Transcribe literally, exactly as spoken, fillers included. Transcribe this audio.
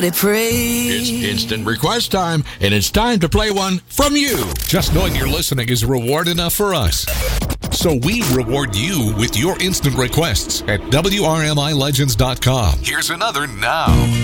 It's instant request time, and it's time to play one from you. Just knowing you're listening is reward enough for us. So we reward you with your instant requests at W R M I Legends dot com. Here's another now.